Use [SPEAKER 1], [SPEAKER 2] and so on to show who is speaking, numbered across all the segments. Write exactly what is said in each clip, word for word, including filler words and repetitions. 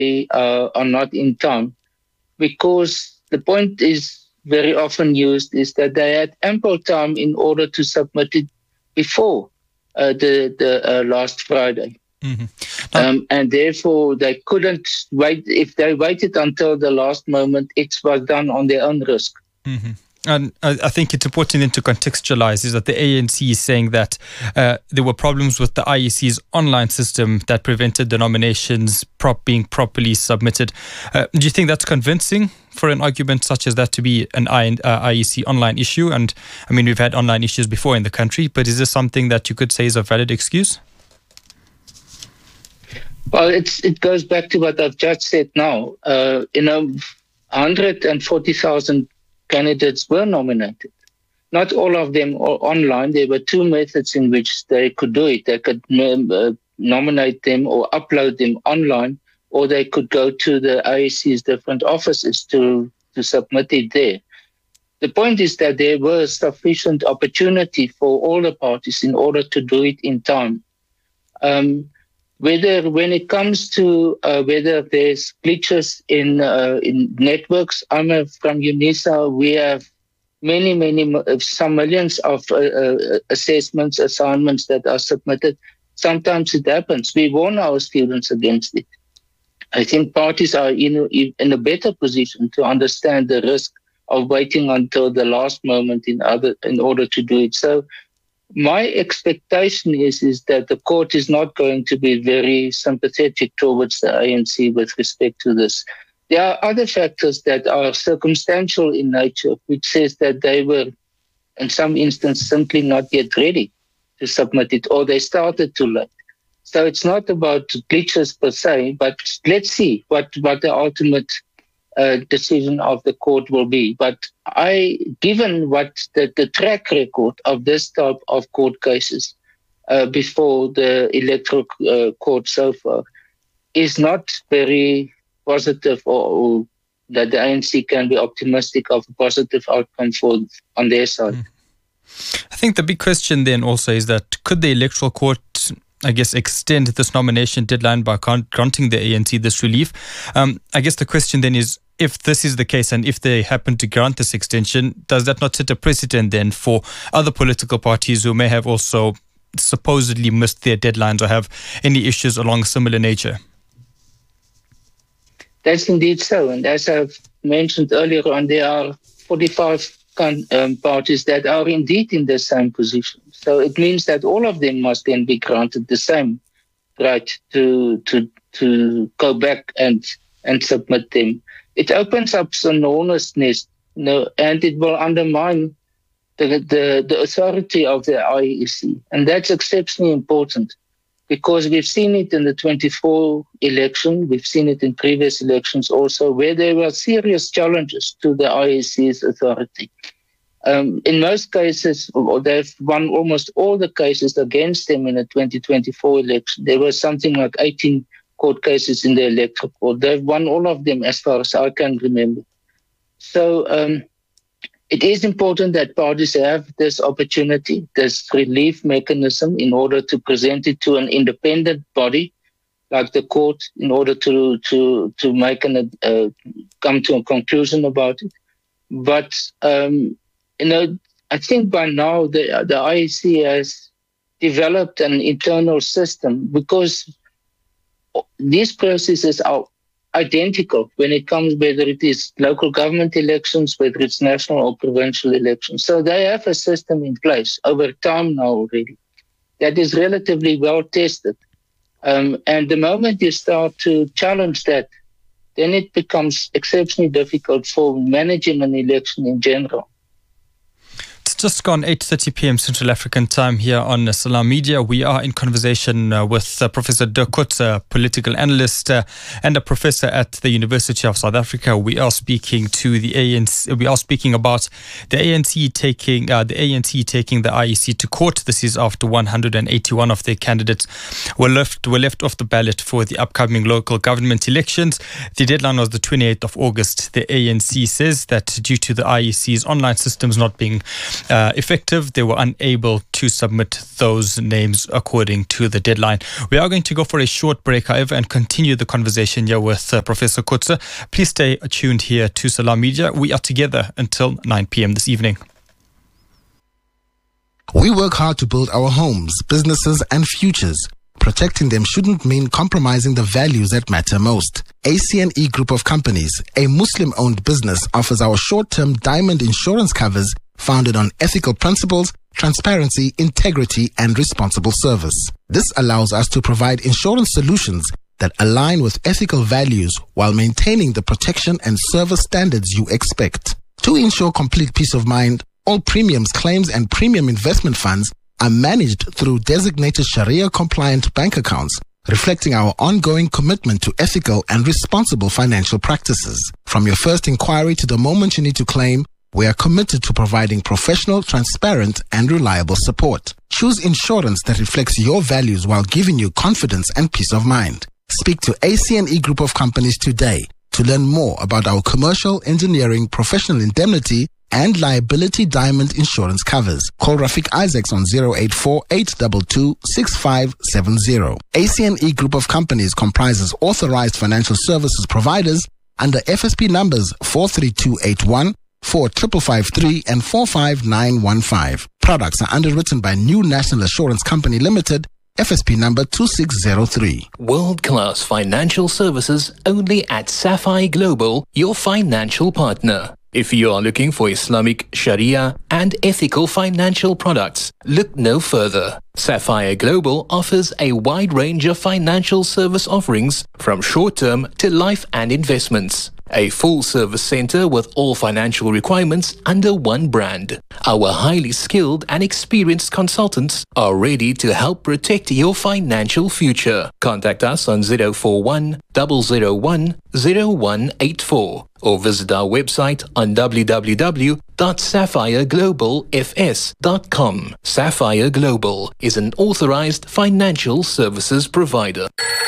[SPEAKER 1] uh, are not in time, because the point is very often used is that they had ample time in order to submit it before uh, the, the uh, last Friday.
[SPEAKER 2] Mm-hmm.
[SPEAKER 1] Um, and therefore, they couldn't wait. If they waited until the last moment, it was done on their own risk.
[SPEAKER 2] Mm-hmm. And I think it's important then to contextualize is that the A N C is saying that uh, there were problems with the I E C's online system that prevented the nominations prop being properly submitted. Uh, do you think that's convincing for an argument such as that to be an I, uh, I E C online issue? And I mean, we've had online issues before in the country, but is this something that you could say is a valid excuse?
[SPEAKER 1] Well, it's it goes back to what I've just said now. Uh, you know, one hundred forty thousand candidates were nominated. Not all of them are online. There were two methods in which they could do it. They could uh, nominate them or upload them online, or they could go to the I E C's different offices to, to submit it there. The point is that there was sufficient opportunity for all the parties in order to do it in time. Um, Whether when it comes to uh, whether there's glitches in uh, in networks, I'm a, from UNISA. We have many, many, some millions of uh, uh, assessments, assignments that are submitted. Sometimes it happens. We warn our students against it. I think parties are in in a better position to understand the risk of waiting until the last moment in other in order to do it. So. My expectation is, is that the court is not going to be very sympathetic towards the A N C with respect to this. There are other factors that are circumstantial in nature, which says that they were, in some instances, simply not yet ready to submit it, or they started too late. So it's not about glitches per se, but let's see what, what the ultimate uh, decision of the court will be. But I, given what the, the track record of this type of court cases uh, before the electoral uh, court so far is not very positive, or, or that the A N C can be optimistic of a positive outcome for on their side.
[SPEAKER 2] Mm. I think the big question then also is that could the electoral court, I guess, extend this nomination deadline by granting the A N C this relief? Um, I guess the question then is, if this is the case and if they happen to grant this extension, does that not set a precedent then for other political parties who may have also supposedly missed their deadlines or have any issues along a similar nature?
[SPEAKER 1] That's indeed so. And as I've mentioned earlier on, there are forty-five um, parties that are indeed in the same position. So it means that all of them must then be granted the same right to to to go back and, and submit them. It opens up some enormousness, you know, and it will undermine the, the, the authority of the I E C. And that's exceptionally important because we've seen it in the twenty-four election. We've seen it in previous elections also, where there were serious challenges to the I E C's authority. Um, in most cases, or they've won almost all the cases against them in the twenty twenty-four election. There was something like eighteen court cases in the electoral court. They've won all of them as far as I can remember. So um, it is important that parties have this opportunity, this relief mechanism, in order to present it to an independent body like the court, in order to to to make an uh, come to a conclusion about it. But um, you know, I think by now the the I E C has developed an internal system, because these processes are identical when it comes, whether it is local government elections, whether it's national or provincial elections. So they have a system in place over time now already that is relatively well tested. Um, and the moment you start to challenge that, then it becomes exceptionally difficult for managing an election in general.
[SPEAKER 2] It's just gone eight thirty p.m. Central African time here on Salam Media. We are in conversation uh, with uh, Professor Dirk Coetzee, a political analyst uh, and a professor at the University of South Africa. We are speaking to the A N C. We are speaking about the A N C taking uh, the A N C taking the I E C to court. This is after one hundred eighty-one of their candidates were left were left off the ballot for the upcoming local government elections. The deadline was the twenty-eighth of August. The A N C says that due to the I E C's online systems not being uh, effective. They were unable to submit those names according to the deadline. We are going to go for a short break, however, and continue the conversation here with uh, Professor Coetzee. Please stay tuned here to Salam Media. We are together until nine p.m. this evening.
[SPEAKER 3] We work hard to build our homes, businesses, and futures. Protecting them shouldn't mean compromising the values that matter most. A C N E Group of Companies, a Muslim-owned business, offers our short-term diamond insurance covers founded on ethical principles, transparency, integrity, and responsible service. This allows us to provide insurance solutions that align with ethical values while maintaining the protection and service standards you expect. To ensure complete peace of mind, all premiums, claims, and premium investment funds are managed through designated Sharia-compliant bank accounts, reflecting our ongoing commitment to ethical and responsible financial practices. From your first inquiry to the moment you need to claim, we are committed to providing professional, transparent, and reliable support. Choose insurance that reflects your values while giving you confidence and peace of mind. Speak to A C N E Group of Companies today to learn more about our commercial, engineering, professional indemnity, and liability diamond insurance covers. Call Rafiq Isaacs on zero eight four, eight two two, six five seven zero. A C N E Group of Companies comprises authorized financial services providers under F S P numbers four three two eight one, four five five three, and four five nine one five. Products are underwritten by New National Assurance Company Limited, F S P number two six zero three.
[SPEAKER 4] World-class financial services only at Sapphire Global, your financial partner. If you are looking for Islamic, Sharia, and ethical financial products, look no further. Sapphire Global offers a wide range of financial service offerings from short-term to life and investments. A full-service center with all financial requirements under one brand. Our highly skilled and experienced consultants are ready to help protect your financial future. Contact us on zero four one, zero zero one, zero one eight four or visit our website on w w w dot sapphire global f s dot com. Sapphire Global is an authorized financial services provider.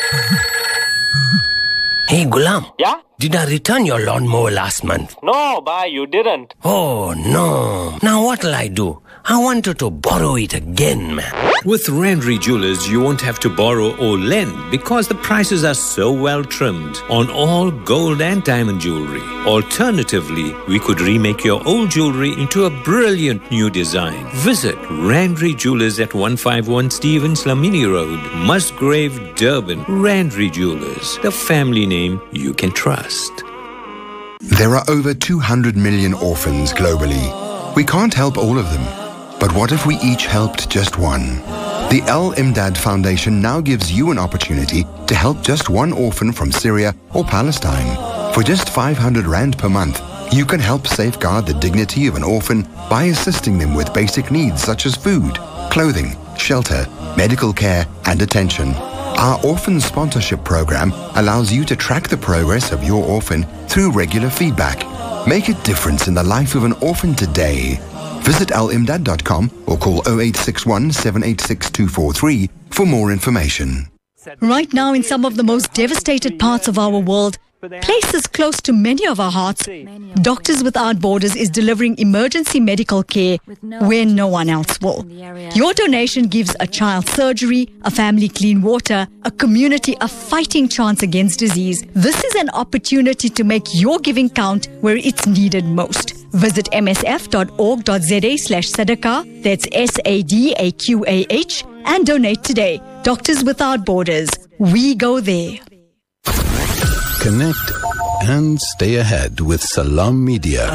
[SPEAKER 5] Hey, Gulam.
[SPEAKER 6] Yeah?
[SPEAKER 5] Did I return your lawnmower last month?
[SPEAKER 6] No, bye, you didn't.
[SPEAKER 5] Oh, no. Now what'll I do? I wanted to borrow it again, man.
[SPEAKER 7] With Randry Jewelers, you won't have to borrow or lend because the prices are so well trimmed on all gold and diamond jewelry. Alternatively, we could remake your old jewelry into a brilliant new design. Visit Randry Jewelers at one five one Stevens Lamini Road, Musgrave, Durban. Randry Jewelers, the family name you can trust.
[SPEAKER 8] There are over two hundred million orphans globally. We can't help all of them. But what if we each helped just one? The Al Imdad Foundation now gives you an opportunity to help just one orphan from Syria or Palestine. For just five hundred rand per month, you can help safeguard the dignity of an orphan by assisting them with basic needs such as food, clothing, shelter, medical care, and attention. Our orphan sponsorship program allows you to track the progress of your orphan through regular feedback. Make a difference in the life of an orphan today. Visit al imdad dot com or call zero eight six one, seven eight six, two four three for more information.
[SPEAKER 9] Right now, in some of the most devastated parts of our world, places close to many of our hearts, Doctors Without Borders is delivering emergency medical care where no one else will. Your donation gives a child surgery, a family clean water, a community a fighting chance against disease. This is an opportunity to make your giving count where it's needed most. Visit m s f dot org dot z a slash sadaqah, that's S A D A Q A H, and donate today. Doctors Without Borders. We go there.
[SPEAKER 10] Connect and stay ahead with Salam Media.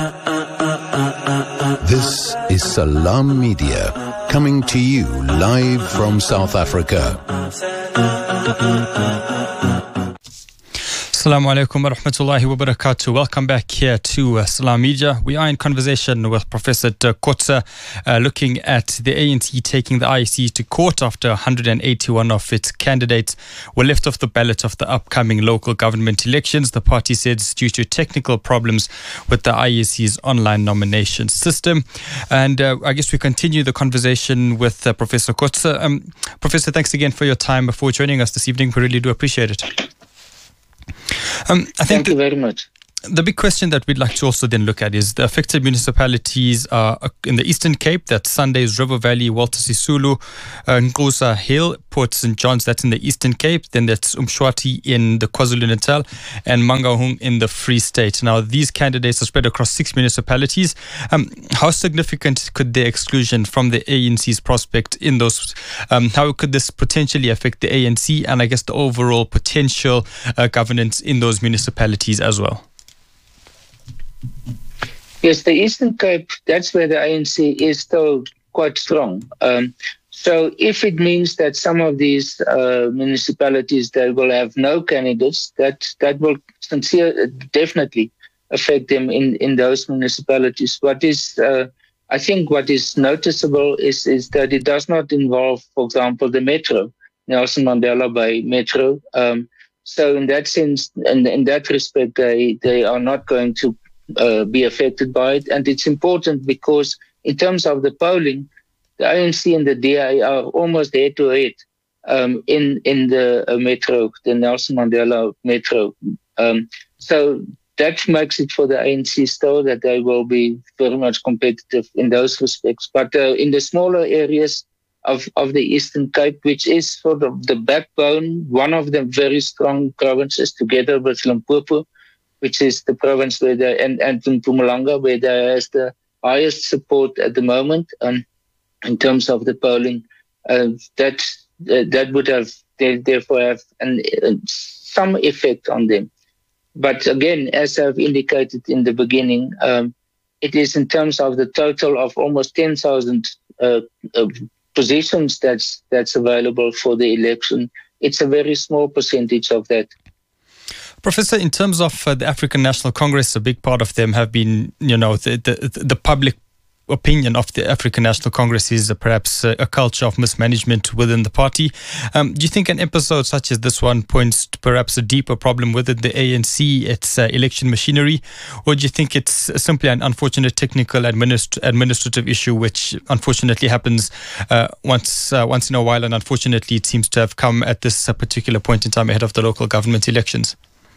[SPEAKER 10] This is Salam Media, coming to you live from South Africa.
[SPEAKER 2] Assalamu alaikum wa rahmatullahi wa barakatuh. Welcome back here to uh, Salam Media. We are in conversation with Professor Coetzee, uh, looking at the A N C taking the I E C to court after one hundred eighty-one of its candidates were left off the ballot of the upcoming local government elections. The party said it's due to technical problems with the I E C's online nomination system. And uh, I guess we continue the conversation with uh, Professor Coetzee. Um, Professor, thanks again for your time before joining us this evening. We really do appreciate it. Um, I think
[SPEAKER 1] Thank you very much.
[SPEAKER 2] the big question that we'd like to also then look at is the affected municipalities are in the Eastern Cape. That's Sundays, River Valley, Walter Sisulu, uh, Nkosa Hill, Port Saint John's. That's in the Eastern Cape. Then that's Umshwati in the KwaZulu-Natal and Mangaung in the Free State. Now, these candidates are spread across six municipalities. Um, how significant could their exclusion from the A N C's prospect in those? Um, how could this potentially affect the A N C and I guess the overall potential uh, governance in those municipalities as well?
[SPEAKER 1] Yes, the Eastern Cape, that's where the A N C is still quite strong. Um, so if it means that some of these uh, municipalities that will have no candidates, that that will sincere, definitely affect them in, in those municipalities. What is, uh, I think what is noticeable is, is that it does not involve, for example, the Metro, Nelson Mandela Bay Metro. Um, so in that sense, in, in that respect, they, they are not going to Uh, be affected by it. And it's important because in terms of the polling, the A N C and the D A are almost head to head um, in, in the uh, metro, the Nelson Mandela Metro. Um, so that makes it for the A N C still that they will be very much competitive in those respects. But uh, in the smaller areas of, of the Eastern Cape, which is sort of the backbone, one of the very strong provinces together with Limpopo, which is the province where they, and, and in Mpumalanga, where there has the highest support at the moment um, in terms of the polling, uh, that uh, that would have, they, therefore have an, uh, some effect on them. But again, as I've indicated in the beginning, um, it is in terms of the total of almost ten thousand uh, uh, positions that's, that's available for the election. It's a very small percentage of that.
[SPEAKER 2] Professor, in terms of uh, the African National Congress, a big part of them have been, you know, the the, the public opinion of the African National Congress is uh, perhaps uh, a culture of mismanagement within the party. Um, do you think an episode such as this one points to perhaps a deeper problem within the A N C, its uh, election machinery, or do you think it's simply an unfortunate technical administ- administrative issue which unfortunately happens uh, once uh, once in a while, and unfortunately it seems to have come at this uh, particular point in time ahead of the local government elections?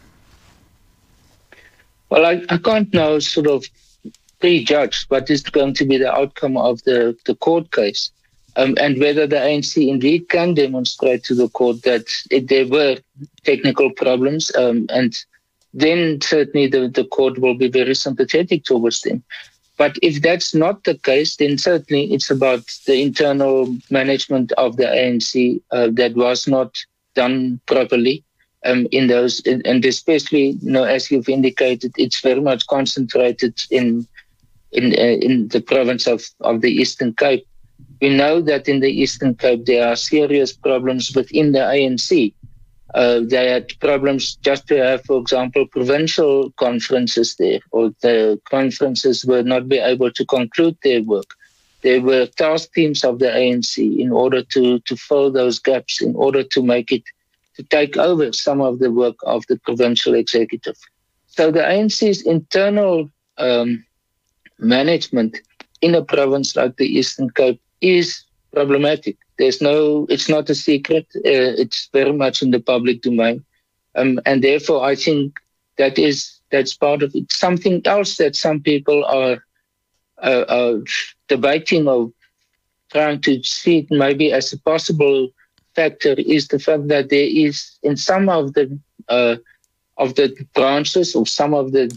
[SPEAKER 1] Well, I, I can't now sort of prejudge what is going to be the outcome of the, the court case um, and whether the A N C indeed can demonstrate to the court that it, there were technical problems um, and then certainly the, the court will be very sympathetic towards them. But if that's not the case, then certainly it's about the internal management of the A N C uh, that was not done properly. Um, in those, and especially, you know, as you've indicated, it's very much concentrated in in uh, in the province of, of the Eastern Cape. We know that in the Eastern Cape there are serious problems within the A N C. Uh, they had problems just to have, for example, provincial conferences there, or the conferences were not be able to conclude their work. There were task teams of the A N C in order to to fill those gaps, in order to make it to take over some of the work of the provincial executive. So the A N C's internal um, management in a province like the Eastern Cape is problematic. There's no, it's not a secret. Uh, it's very much in the public domain. Um, and therefore, I think that is, that's part of it. Something else that some people are, uh, are debating or trying to see it maybe as a possible factor is the fact that there is in some of the uh, of the branches or some of the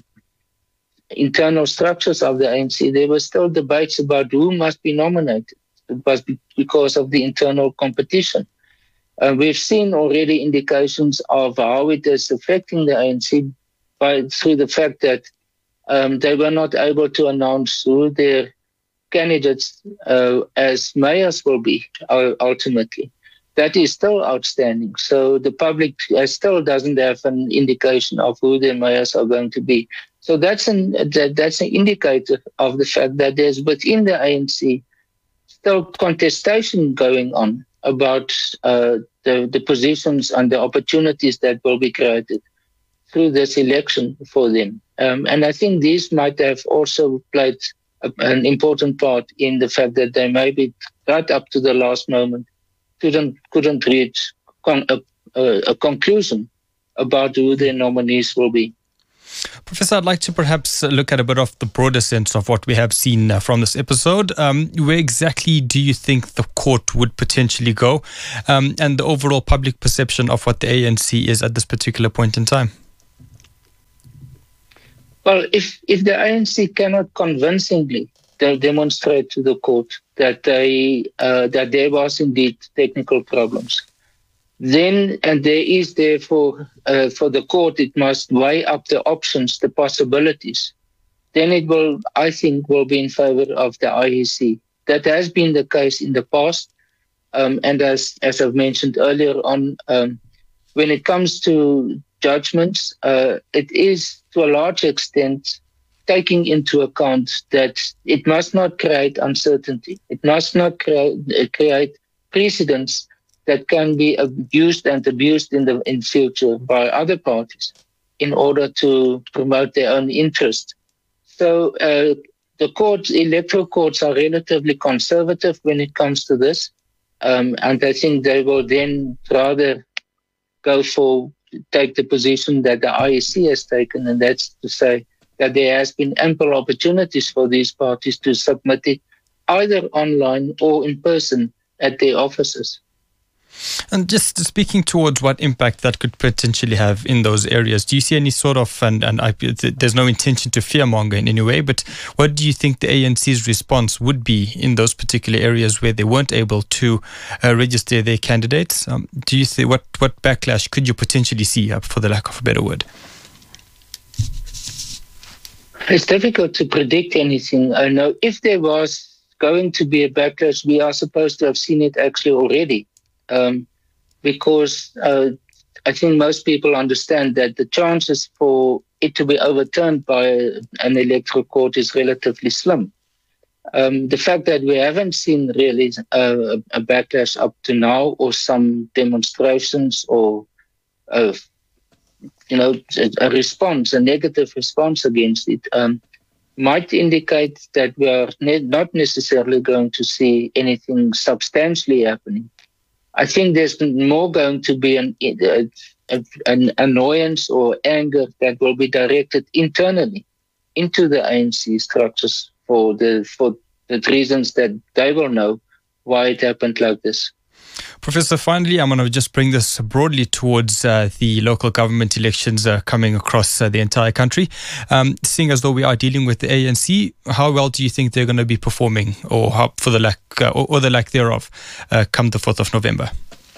[SPEAKER 1] internal structures of the A N C, there were still debates about who must be nominated. It was because of the internal competition. Uh, we've seen already indications of how it is affecting the A N C by through the fact that um, they were not able to announce who their candidates uh, as mayors will be uh, ultimately. That is still outstanding. So the public uh, still doesn't have an indication of who their mayors are going to be. So that's an that, that's an indicator of the fact that there's within the A N C still contestation going on about uh, the, the positions and the opportunities that will be created through this election for them. Um, and I think these might have also played a, an important part in the fact that they may be right up to the last moment couldn't couldn't reach con- a, a, a conclusion about who their nominees will be.
[SPEAKER 2] Professor, I'd like to perhaps look at a bit of the broader sense of what we have seen uh, from this episode. Um, where exactly do you think the court would potentially go, um, and the overall public perception of what the A N C is at this particular point in time?
[SPEAKER 1] Well, if, if the A N C cannot convincingly demonstrate to the court that they uh, that there was indeed technical problems, then, and there is therefore, uh, for the court, it must weigh up the options, the possibilities. Then it will, I think, will be in favor of the I E C. That has been the case in the past. Um, and as, as I've mentioned earlier on, um, when it comes to judgments, uh, it is to a large extent taking into account that it must not create uncertainty. It must not create, create precedents that can be used and abused in the in future by other parties in order to promote their own interest. So uh, the courts, electoral courts, are relatively conservative when it comes to this, um, and I think they will then rather go for take the position that the I E C has taken, and that's to say that there has been ample opportunities for these parties to submit it either online or in person at their offices.
[SPEAKER 2] And just speaking towards what impact that could potentially have in those areas, do you see any sort of, and, and I, there's no intention to fearmonger in any way, but what do you think the A N C's response would be in those particular areas where they weren't able to uh, register their candidates? Um, do you see what, what backlash could you potentially see, uh, for the lack of a better word?
[SPEAKER 1] It's difficult to predict anything. I know if there was going to be a backlash, we are supposed to have seen it actually already. Um, because uh, I think most people understand that the chances for it to be overturned by an electoral court is relatively slim. Um, the fact that we haven't seen really uh, a backlash up to now, or some demonstrations, or uh, you know, a response, a negative response against it, um, might indicate that we are ne- not necessarily going to see anything substantially happening. I think there's more going to be an, an annoyance or anger that will be directed internally into the A N C structures for the for the reasons that they will know why it happened like this.
[SPEAKER 2] Professor, finally, I'm going to just bring this broadly towards uh, the local government elections uh, coming across uh, the entire country. Um, seeing as though we are dealing with the A N C, how well do you think they're going to be performing, or how, for the lack uh, or, or the lack thereof, uh, come the fourth of November?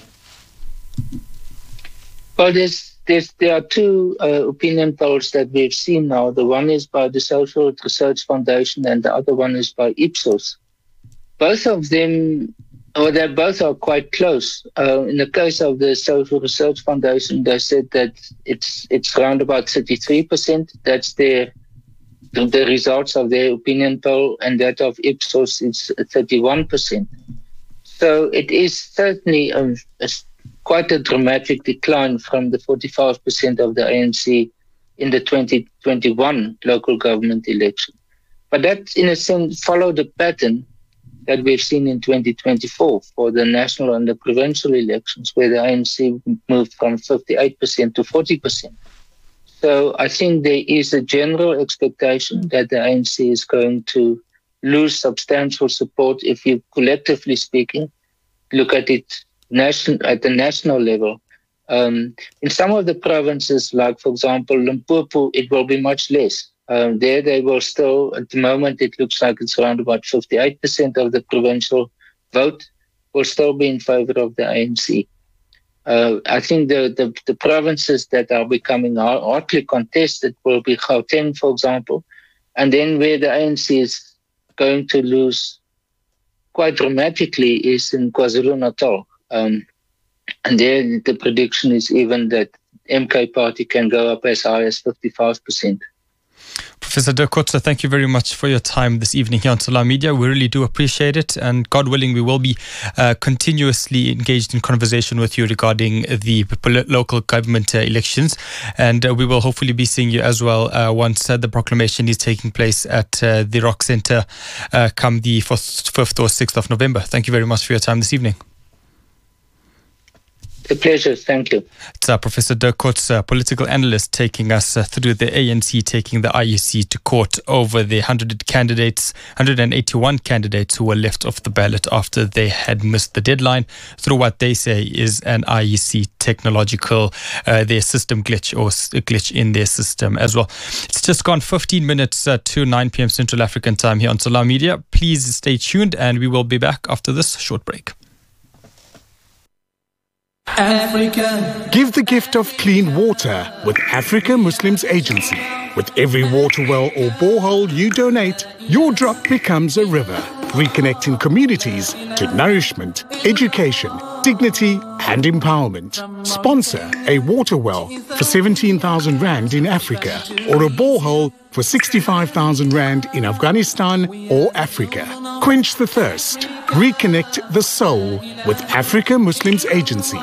[SPEAKER 1] Well, there's, there's, there are two uh, opinion polls that we've seen now. The one is by the Social Research Foundation, and the other one is by Ipsos. Both of them, well, they both are quite close. Uh, in the case of the Social Research Foundation, they said that it's it's around about thirty-three percent. That's their the, the results of their opinion poll, and that of Ipsos is thirty-one percent. So it is certainly a, a, quite a dramatic decline from the forty-five percent of the A N C in the twenty twenty-one local government election. But that, in a sense, followed a pattern that we've seen in twenty twenty-four for the national and the provincial elections, where the A N C moved from fifty-eight percent to forty percent. So I think there is a general expectation that the A N C is going to lose substantial support if you, collectively speaking, look at it nation, at the national level. Um, in some of the provinces, like, for example, Limpopo, it will be much less. Um, there they will still, at the moment, it looks like it's around about fifty-eight percent of the provincial vote will still be in favor of the A N C. Uh, I think the, the, the provinces that are becoming hotly contested will be Gauteng, for example, and then where the A N C is going to lose quite dramatically is in KwaZulu-Natal. Um, and there the prediction is even that M K Party can go up as high as fifty-five percent.
[SPEAKER 2] Professor Dirk Coetzee, thank you very much for your time this evening here on Salam Media. We really do appreciate it, and God willing, we will be uh, continuously engaged in conversation with you regarding the local government uh, elections, and uh, we will hopefully be seeing you as well uh, once uh, the proclamation is taking place at uh, the Rock Centre uh, come the fifth or sixth of November. Thank you very much for your time this evening.
[SPEAKER 1] The pleasure. Thank you.
[SPEAKER 2] It's uh, Professor Dirk Coetzee, uh, political analyst, taking us uh, through the A N C taking the I E C to court over the one hundred candidates, one hundred eighty-one candidates who were left off the ballot after they had missed the deadline through what they say is an I E C technological, uh, their system glitch or s- glitch in their system as well. It's just gone fifteen minutes uh, to nine p.m. Central African time here on Salam Media. Please stay tuned and we will be back after this short break.
[SPEAKER 6] Africa. Give the gift of clean water with Africa Muslims Agency. With every water well or borehole you donate, your drop becomes a river, reconnecting communities to nourishment, education, dignity and empowerment. Sponsor a water well for seventeen thousand rand in Africa or a borehole for sixty-five thousand rand in Afghanistan or Africa. Quench the thirst. Reconnect the soul with Africa Muslims Agency.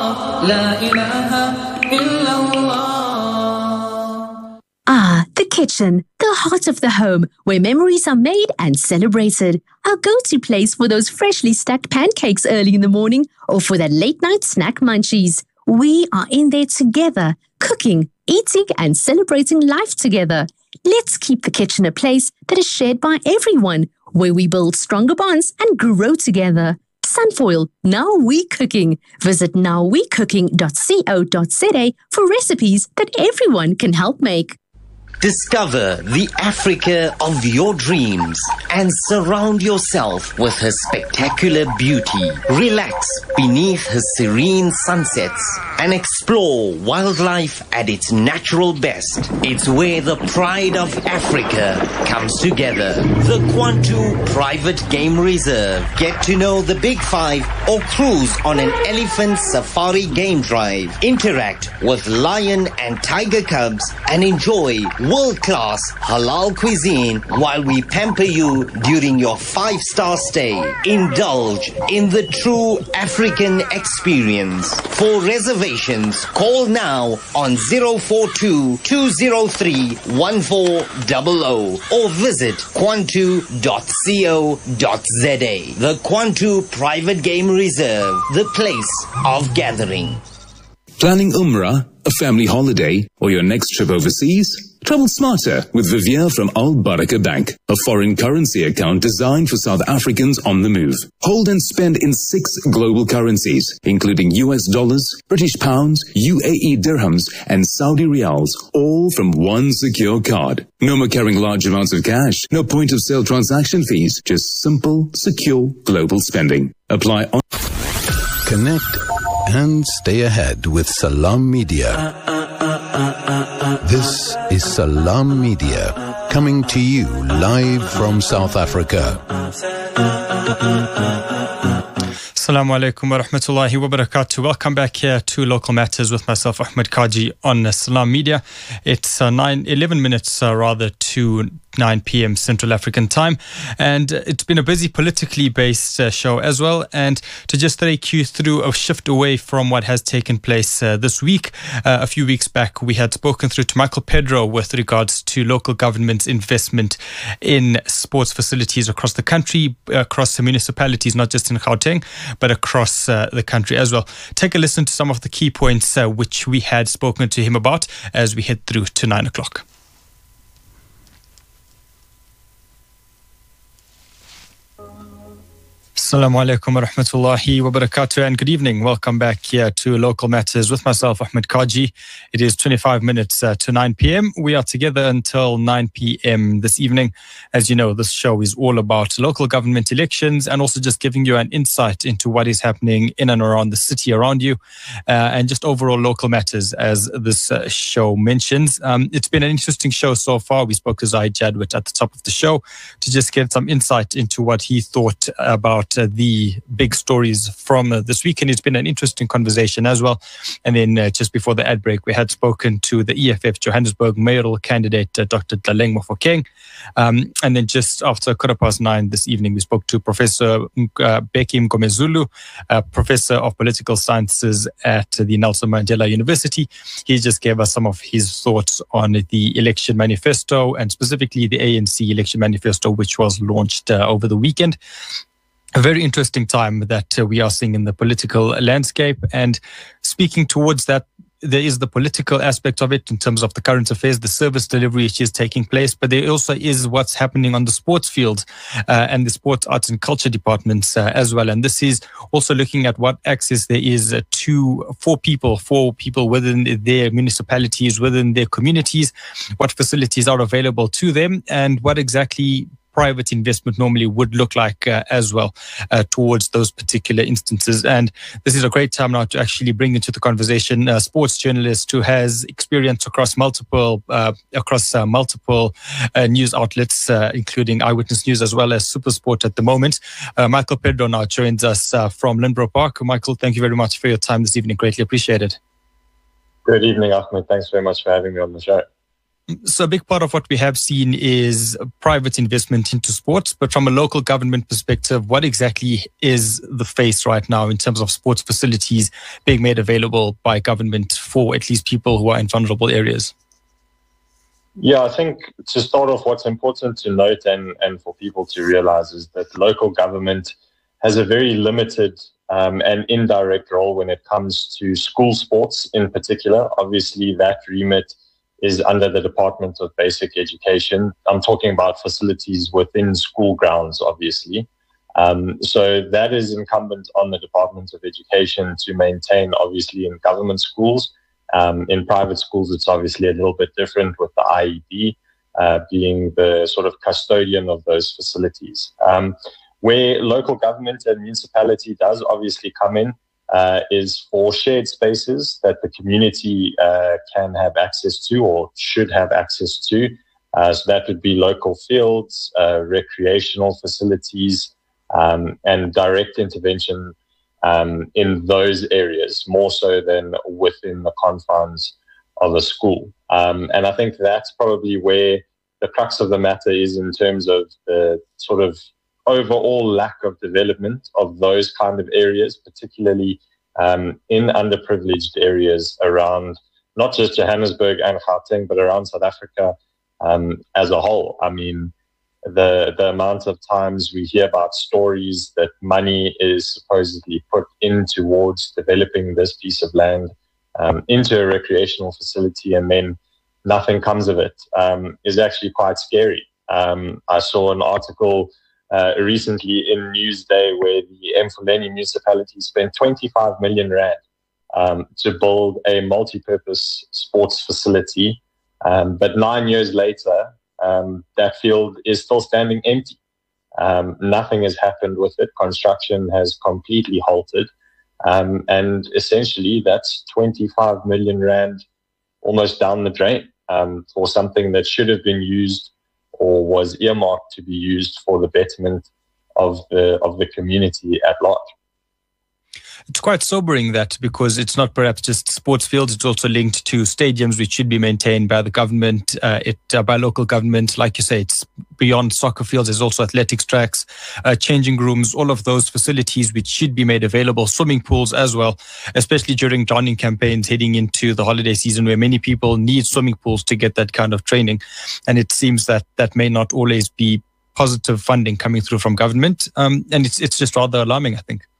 [SPEAKER 11] Ah, the kitchen, the heart of the home, where memories are made and celebrated. Our go-to place for those freshly stacked pancakes early in the morning or for that late-night snack munchies. We are in there together, cooking, eating and celebrating life together. Let's keep the kitchen a place that is shared by everyone, where we build stronger bonds and grow together. Sunfoil, Now We Cooking. Visit now we cooking dot co dot za for recipes that everyone can help make.
[SPEAKER 5] Discover the Africa of your dreams and surround yourself with her spectacular beauty. Relax beneath her serene sunsets and explore wildlife at its natural best. It's where the pride of Africa comes together. The Kwantu Private Game Reserve. Get to know the Big Five or cruise on an elephant safari game drive. Interact with lion and tiger cubs and enjoy world-class halal cuisine while we pamper you during your five-star stay. Indulge in the true African experience. For reservations, call now on zero four two, two zero three, one four zero zero or visit kwantu dot co dot za. The Kwantu Private Game Reserve, the place of gathering.
[SPEAKER 12] Planning Umrah, a family holiday, or your next trip overseas? Travel smarter with Vivier from Al Baraka Bank, a foreign currency account designed for South Africans on the move. Hold and spend in six global currencies, including U S dollars, British pounds, U A E dirhams, and Saudi riyals, all from one secure card. No more carrying large amounts of cash, no point of sale transaction fees, just simple, secure global spending. Apply on.
[SPEAKER 10] Connect and stay ahead with Salam Media. This is Salam Media, coming to you live from South Africa.
[SPEAKER 2] Assalamu alaikum wa rahmatullahi wa barakatuh. Welcome back here to Local Matters with myself, Ahmed Kaji, on Salam Media. It's uh, nine, eleven minutes uh, rather to nine p.m. Central African time, and it's been a busy politically based uh, show as well. And to just take you through a shift away from what has taken place uh, this week, uh, a few weeks back we had spoken through to Michael Pedro with regards to local government's investment in sports facilities across the country, across the municipalities, not just in Gauteng, but across uh, the country as well. Take a listen to some of the key points uh, which we had spoken to him about as we head through to nine o'clock. Assalamu alaikum wa rahmatullahi wa barakatuh, and good evening. Welcome back here to Local Matters with myself, Ahmed Kaji. It is twenty-five minutes uh, to nine p.m. We are together until nine p.m. this evening. As you know, this show is all about local government elections and also just giving you an insight into what is happening in and around the city around you uh, and just overall local matters, as this uh, show mentions. Um, it's been an interesting show so far. We spoke to Zaid Jadwat at the top of the show to just get some insight into what he thought about Uh, the big stories from uh, this weekend. It's been an interesting conversation as well. And then uh, just before the ad break, we had spoken to the E F F Johannesburg mayoral candidate, uh, Doctor Tlaleng Mofokeng. Um, and then just after quarter past nine this evening, we spoke to Professor uh, Bheki Mgomezulu, uh, Professor of Political Sciences at the Nelson Mandela University. He just gave us some of his thoughts on the election manifesto and specifically the A N C election manifesto, which was launched uh, over the weekend. A very interesting time that uh, we are seeing in the political landscape. And speaking towards that, there is the political aspect of it in terms of the current affairs, the service delivery which is taking place, but there also is what's happening on the sports field uh, and the sports, arts and culture departments uh, as well. And this is also looking at what access there is uh, to for people, for people within their municipalities, within their communities, what facilities are available to them, and what exactly private investment normally would look like uh, as well uh, towards those particular instances. And this is a great time now to actually bring into the conversation a sports journalist who has experience across multiple uh, across uh, multiple uh, news outlets, uh, including Eyewitness News as well as SuperSport at the moment. Uh, Michael Pedro now joins us uh, from Lindbro Park. Michael, thank you very much for your time this evening. Greatly appreciated.
[SPEAKER 13] Good evening, Ahmed. Thanks very much for having me on the show.
[SPEAKER 2] So a big part of what we have seen is private investment into sports, but from a local government perspective, what exactly is the face right now in terms of sports facilities being made available by government for at least people who are in vulnerable areas?
[SPEAKER 13] Yeah, I think to start off, what's important to note and, and for people to realize is that local government has a very limited um, and indirect role when it comes to school sports in particular. Obviously, that remit is under the Department of Basic Education. I'm talking about facilities within school grounds, obviously. Um, so that is incumbent on the Department of Education to maintain, obviously, in government schools. Um, in private schools, it's obviously a little bit different with the I E D uh, being the sort of custodian of those facilities. Um, where local government and municipality does obviously come in, Uh, is for shared spaces that the community uh, can have access to or should have access to. Uh, so that would be local fields, uh, recreational facilities, um, and direct intervention um, in those areas, more so than within the confines of a school. Um, and I think that's probably where the crux of the matter is in terms of the sort of overall lack of development of those kind of areas, particularly um, in underprivileged areas around not just Johannesburg and Gauteng, but around South Africa um, as a whole. I mean, the the amount of times we hear about stories that money is supposedly put in towards developing this piece of land um, into a recreational facility and then nothing comes of it um, is actually quite scary. Um, I saw an article Uh, recently in Newsday where the Mfuleni municipality spent twenty-five million rand um, to build a multi-purpose sports facility. Um, but nine years later, um, that field is still standing empty. Um, nothing has happened with it. Construction has completely halted. Um, and essentially that's twenty-five million rand almost down the drain um, for something that should have been used or was earmarked to be used for the betterment of the of the community at large.
[SPEAKER 2] It's quite sobering that, because it's not perhaps just sports fields, it's also linked to stadiums which should be maintained by the government, uh, it uh, by local government. Like you say, it's beyond soccer fields, there's also athletics tracks, uh, changing rooms, all of those facilities which should be made available, swimming pools as well, especially during drowning campaigns heading into the holiday season where many people need swimming pools to get that kind of training. And it seems that that may not always be positive funding coming through from government. Um, and it's it's just rather alarming, I think.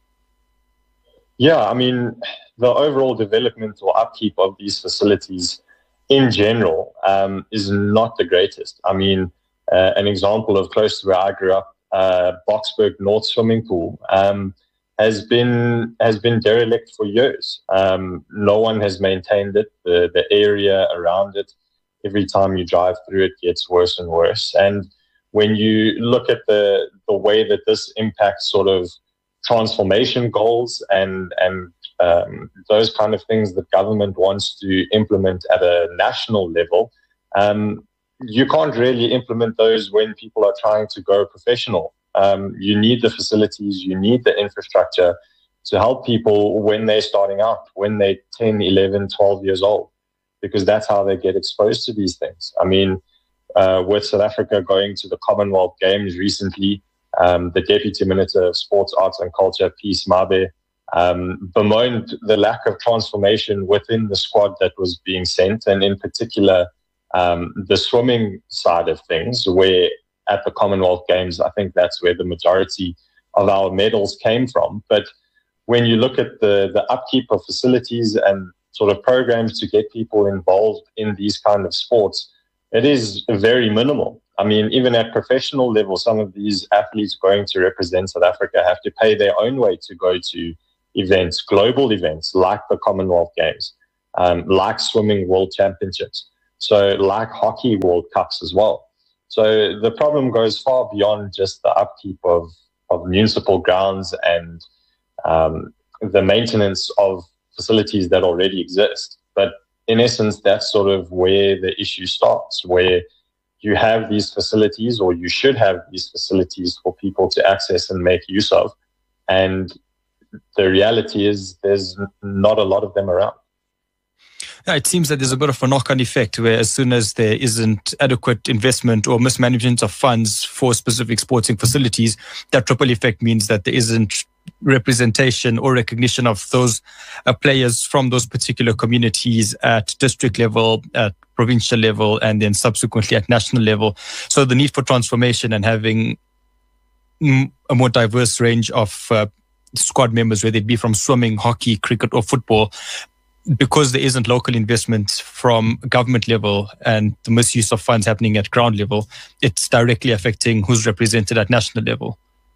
[SPEAKER 13] Yeah, I mean, the overall development or upkeep of these facilities in general um, is not the greatest. I mean, uh, an example of close to where I grew up, uh, Boksburg North Swimming Pool um, has been has been derelict for years. Um, no one has maintained it. The, the area around it, every time you drive through it, gets worse and worse. And when you look at the the way that this impacts sort of transformation goals and and um, those kind of things that government wants to implement at a national level, um, you can't really implement those when people are trying to go professional. Um, you need the facilities, you need the infrastructure to help people when they're starting out, when they're ten, eleven, twelve years old, because that's how they get exposed to these things. I mean, uh, with South Africa going to the Commonwealth Games recently, Um, the Deputy Minister of Sports, Arts and Culture, Peace Mabe, um, bemoaned the lack of transformation within the squad that was being sent, and in particular, um, the swimming side of things, where at the Commonwealth Games, I think that's where the majority of our medals came from. But when you look at the, the upkeep of facilities and sort of programs to get people involved in these kind of sports, it is very minimal. I mean, even at professional level, some of these athletes going to represent South Africa have to pay their own way to go to events, global events like the Commonwealth Games, um, like swimming world championships, so like hockey World Cups as well. So the problem goes far beyond just the upkeep of, of municipal grounds and um, the maintenance of facilities that already exist. But in essence, that's sort of where the issue starts, where you have these facilities, or you should have these facilities for people to access and make use of. And the reality is there's not a lot of them around.
[SPEAKER 2] Yeah, it seems that there's a bit of a knock-on effect where as soon as there isn't adequate investment or mismanagement of funds for specific sporting facilities, that triple effect means that there isn't representation or recognition of those uh, players from those particular communities at district level, at provincial level, and then subsequently at national level. So the need for transformation and having mm, a more diverse range of uh, squad members, whether it be from swimming, hockey, cricket, or football, because there isn't local investment from government level and the misuse of funds happening at ground level, it's directly affecting who's represented at national level.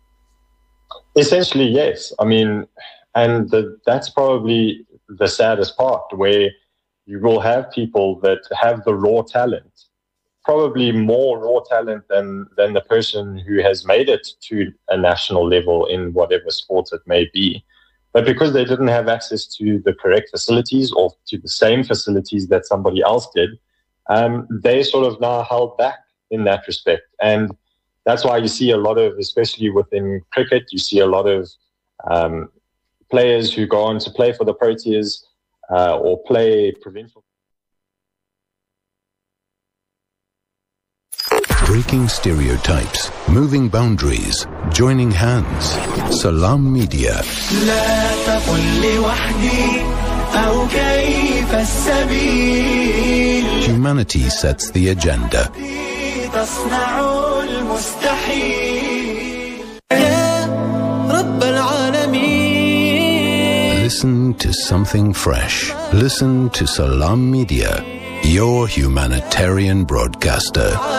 [SPEAKER 13] Essentially, yes. I mean, and the, that's probably the saddest part, where you will have people that have the raw talent, probably more raw talent than, than the person who has made it to a national level in whatever sport it may be. But because they didn't have access to the correct facilities or to the same facilities that somebody else did, um, they sort of now held back in that respect. And that's why you see a lot of, especially within cricket, you see a lot of um, players who go on to play for the Proteas uh, or play provincial.
[SPEAKER 10] Breaking stereotypes, moving boundaries, joining hands. Salam Media. Humanity sets the agenda. Listen to something fresh. Listen to Salam Media, your humanitarian broadcaster.